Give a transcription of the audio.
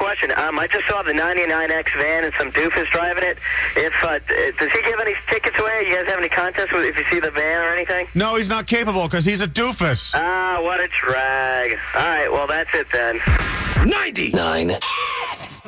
question. I just saw the 99X van and some doofus driving it. Does he give any tickets away? You guys have any contests if you see the van or anything? No, he's not capable because he's a doofus. Ah, what a drag. All right, well, that's it then. 99